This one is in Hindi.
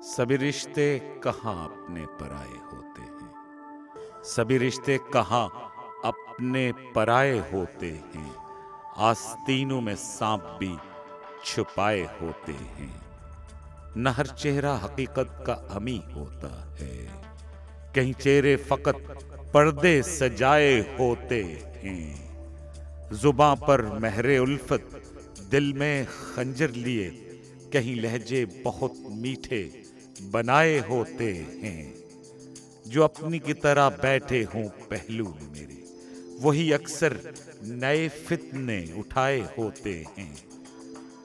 सभी रिश्ते कहाँ अपने पराये होते हैं। सभी रिश्ते कहाँ अपने पराये होते हैं। आस्तीनों में सांप भी छुपाए होते हैं। न हर चेहरा हकीकत का अमी होता है। कहीं चेहरे फकत पर्दे सजाए होते हैं। जुबां पर महरे उल्फत, दिल में खंजर लिए, कहीं लहजे बहुत मीठे बनाए होते हैं। जो अपनी की तरह बैठे हों पहलू में मेरे, वही अक्सर नए फितने उठाए होते हैं।